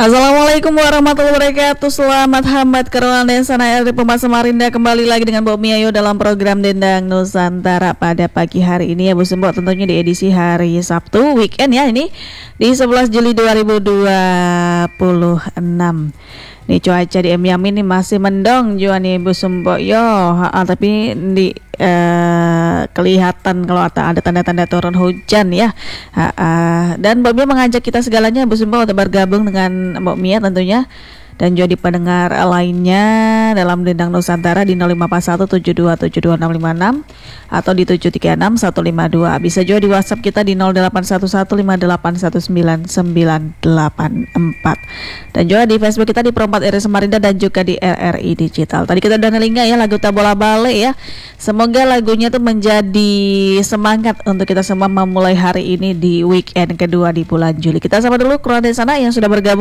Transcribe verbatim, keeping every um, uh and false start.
Assalamualaikum warahmatullahi wabarakatuh. Selamat hambat kerulan desa R di Pemasa Samarinda. Kembali lagi dengan Bu Miayu dalam program Dendang Nusantara pada pagi hari ini ya Bu Sembo, tentunya di edisi hari Sabtu weekend ya, ini di sebelas Juli dua ribu dua puluh enam. Nih cuaca di Emiam ini masih mendung juga nih Bu Sembo yo, ha, tapi di eh, kelihatan kalau ada, ada tanda-tanda turun hujan ya. Ha, ha. Dan Mbak Mia mengajak kita segalanya Bu Sembo untuk bergabung dengan Mbak Mia tentunya, dan juga di pendengar lainnya dalam Dendang Nusantara di nol lima empat satu tujuh dua tujuh dua enam lima enam atau di tujuh tiga enam satu lima dua. Bisa juga di WhatsApp kita di nol delapan satu satu lima delapan satu sembilan sembilan delapan empat, dan juga di Facebook kita di Pro empat R I Samarinda dan juga di R R I Digital. Tadi kita udah ngelinga ya lagu Tabola Bale ya. Semoga lagunya tuh menjadi semangat untuk kita semua memulai hari ini di weekend kedua di bulan Juli. Kita sama dulu keluar dari sana yang sudah bergabung